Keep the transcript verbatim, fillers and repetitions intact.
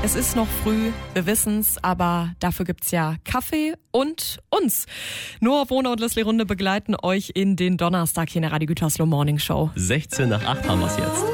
Es ist noch früh, wir wissen's, aber dafür gibt's ja Kaffee und uns. Noah Wohner und Leslie Runde begleiten euch in den Donnerstag hier in der Radio Gütersloh Morning Show. sechzehn nach acht haben wir's jetzt.